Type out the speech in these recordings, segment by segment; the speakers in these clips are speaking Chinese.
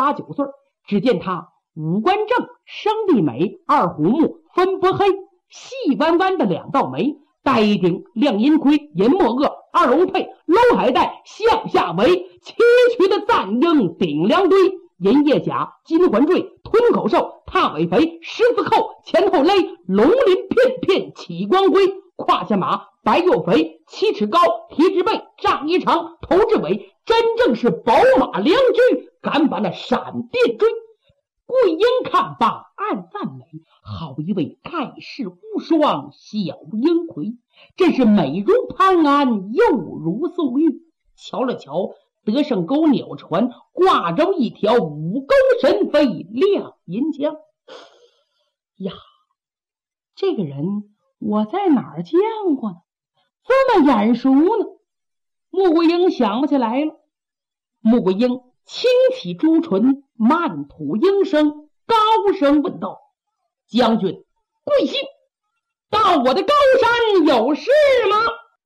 8、9岁。只见他五官正，生地美，二虎目，分波黑，细弯弯的2道眉，戴一顶亮银盔，银墨颚，二龙佩，镂海带，向下围，崎岖的赞缨顶梁堆，银叶甲，金环坠，吞口兽，踏尾肥，狮子扣，前后勒，龙鳞片片起光辉，胯下马，白又肥，7尺高，蹄之背，丈1长，头至尾，真正是宝马良驹，敢把那闪电追。桂英看罢暗赞美，好一位盖世无双小英魁，真是美如潘安，又如宋玉。瞧了瞧德胜沟鸟船，挂着一条五钩神飞亮银枪。呀，这个人我在哪儿见过呢？这么眼熟呢？穆桂英想不起来了。穆桂英轻启朱唇，慢吐鹰声，高声问道：将军贵姓？到我的高山有事吗？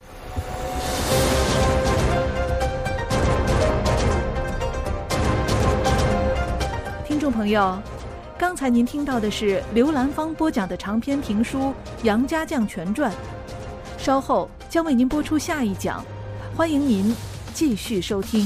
听众朋友，刚才您听到的是刘兰芳播讲的长篇评书《杨家将全传》，稍后将为您播出下一讲，欢迎您继续收听。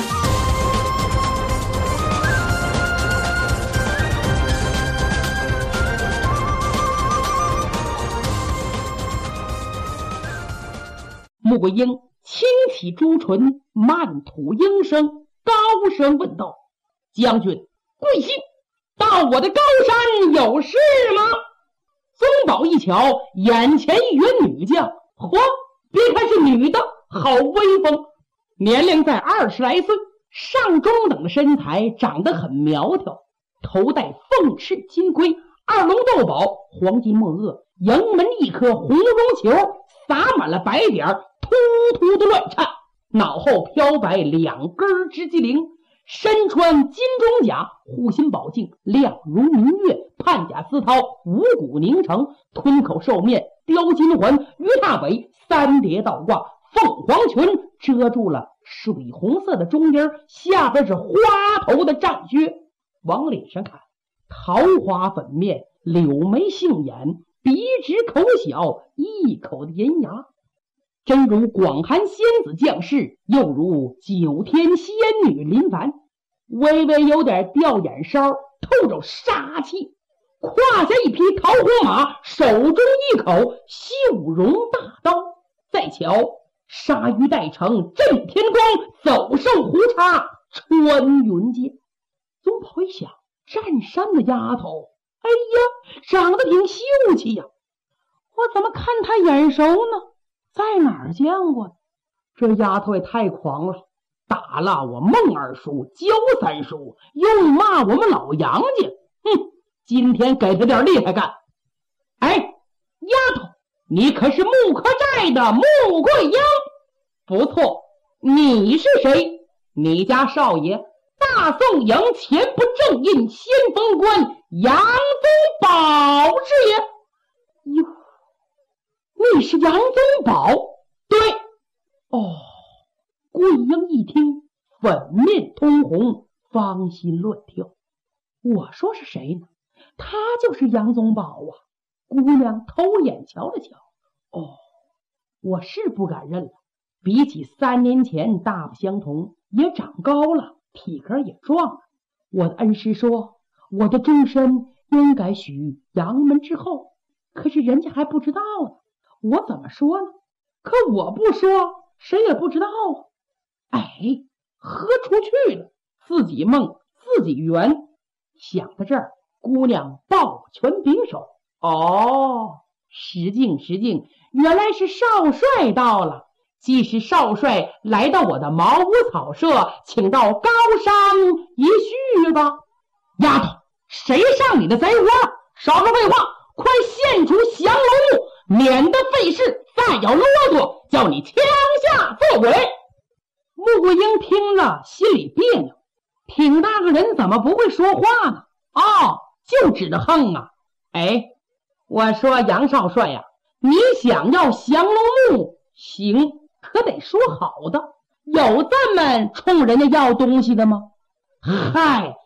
穆桂英轻启朱唇，慢吐鹰声，高声问道：将军贵姓？到我的高山有事吗？宗保一瞧，眼前一员女将，嚯，别看是女的，好威风，年龄在20来岁，上中等的身材，长得很苗条，头戴凤翅金盔，二龙斗宝，黄金墨颚，迎门一颗红绒球，洒满了白点，突突的乱颤，脑后飘摆2根直脊翎，身穿金装甲，护心宝镜亮如明月，判甲丝绦，五谷凝成，吞口兽面，雕金环，鱼踏尾，3叠倒挂，凤凰裙遮住了水红色的中间，下边是花头的战靴。往脸上看，桃花粉面，柳眉杏眼，鼻直口小，一口的银牙，真如广寒仙子降世，又如9天仙女临凡，微微有点吊眼梢，透着杀气。胯下一匹桃红马，手中一口绣绒大刀。再瞧鲨鱼带成震天光，走兽胡插穿云间。宗保一想，占山的丫头，哎呀，长得挺秀气呀，我怎么看她眼熟呢？在哪儿见过？这丫头也太狂了，打了我孟二叔、焦三叔，又骂我们老杨家。今天给他点厉害干。哎，丫头，你可是木科寨的穆桂英？不错，你是谁？你家少爷大宋营前不正印先锋官杨宗保是也。哟，你是杨宗保？对。哦，桂英一听，粉面通红，芳心乱跳。我说是谁呢？他就是杨宗保啊。姑娘偷眼瞧了瞧，哦，我是不敢认了，比起3年前大不相同，也长高了，体格也壮了。我的恩师说，我的终身应该许杨门之后，可是人家还不知道呢，我怎么说呢？可我不说，谁也不知道啊。哎，喝出去了，自己梦自己圆。想到这儿，姑娘抱拳拱手，哦，失敬失敬，原来是少帅到了。既是少帅来到我的茅屋草舍，请到高山一叙吧。丫头，谁上你的贼窝？少说废话，快献出降龙木，免得费事，再有啰嗦，叫你枪下做鬼。穆桂英听了心里别扭，挺大个人怎么不会说话呢？哦，就知道横啊。哎，我说杨少帅呀，你想要降龙木行，可得说好的，有这么冲人家要东西的吗？嗨，